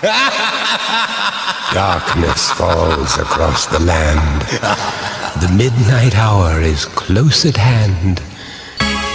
Darkness falls across the land. The midnight hour is close at hand.